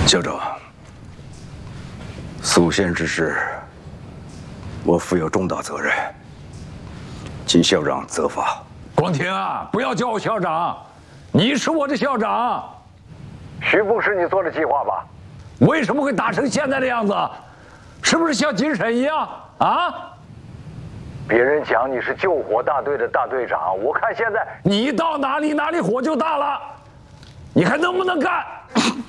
校长，肃宪之事，我负有重大责任，请校长责罚。 光庭啊，不要叫我校长，你是我的校长。 徐部是你做的计划吧？ 为什么会打成现在的样子？是不是像金婶一样啊？ 别人讲你是救火大队的大队长，我看现在你到哪里哪里火就大了，你还能不能干？